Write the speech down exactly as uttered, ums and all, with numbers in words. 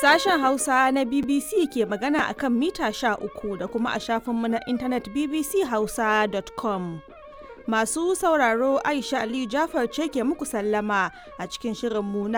Sashen Hausa na B B C ke magana akan mita sha uku da kuma a shafinmu na intanet b b c hausa dot com. Masu sauraro Aisha Aliyu Jafar ce ke muku sallama a cikin shirinmu na